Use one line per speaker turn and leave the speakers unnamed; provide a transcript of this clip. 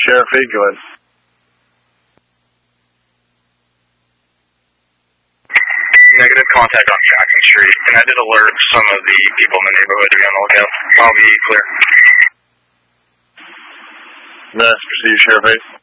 Sheriff 8, go ahead.
Negative contact on Jackson Street, and I did alert some of the people in the neighborhood to be on the lookout. I'll be clear.
Mass, proceed, Sheriff 8.